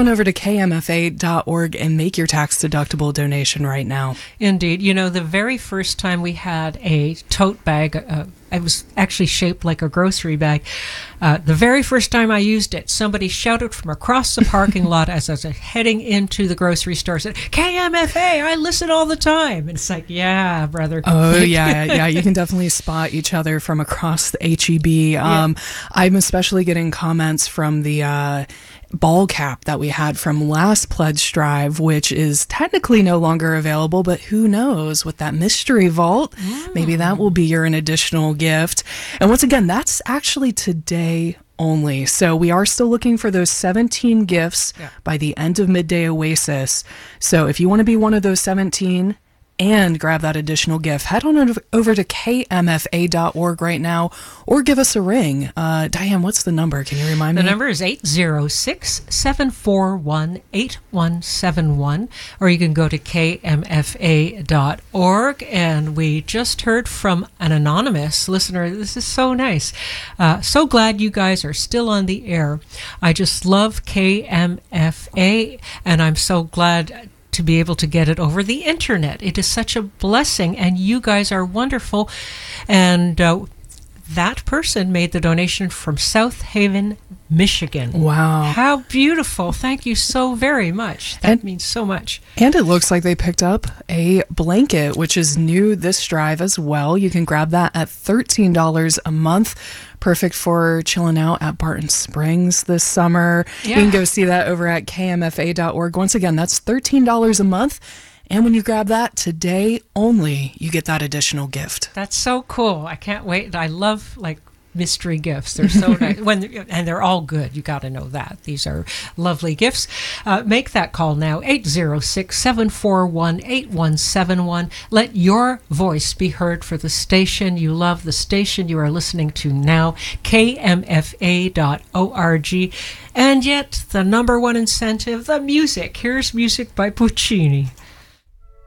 on over to kmfa.org and make your tax-deductible donation right now. Indeed. You know, the very first time we had a tote bag, it was actually shaped like a grocery bag. The very first time I used it, somebody shouted from across the parking lot as I was heading into the grocery store, said, KMFA, I listen all the time. And it's like, yeah, brother. Oh, yeah. You can definitely spot each other from across the HEB. I'm especially getting comments from the ball cap that we had from last pledge drive, which is technically no longer available, but who knows, with that mystery vault, maybe that will be an additional gift. And once again, that's actually today only. So we are still looking for those 17 gifts by the end of Midday Oasis. So if you want to be one of those 17 and grab that additional gift, head on over to kmfa.org right now or give us a ring. Diane, what's the number? Can you remind me? The number is 806-741-8171, or you can go to kmfa.org. And we just heard from an anonymous listener. This is so nice. So glad you guys are still on the air. I just love KMFA, and I'm so glad to be able to get it over the internet. It is such a blessing, and you guys are wonderful. And that person made the donation from South Haven, Michigan. Wow. How beautiful. Thank you so very much. That means so much. And it looks like they picked up a blanket, which is new this drive as well. You can grab that at $13 a month. Perfect for chilling out at Barton Springs this summer. You can go see that over at kmfa.org. Once again, that's $13 a month. And when you grab that today only, you get that additional gift. That's so cool. I can't wait. I love mystery gifts. They're so nice. And they're all good. You got to know that. These are lovely gifts. Make that call now, 806-741-8171. Let your voice be heard for the station you love, the station you are listening to now, kmfa.org. And yet, the number one incentive, the music. Here's music by Puccini.